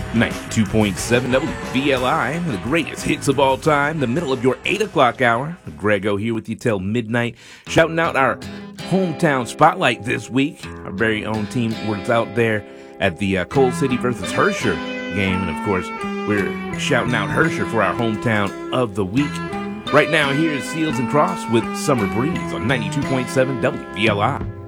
92.7 WVLI, the greatest hits of all time, the middle of your 8 o'clock hour. Grego here with you till midnight, shouting out our hometown spotlight this week. Our very own team was out there at the Coal City versus Herscher game, and of course, we're shouting out Herscher for our hometown of the week. Right now, here is Seals and Crofts with Summer Breeze on 92.7 WVLI.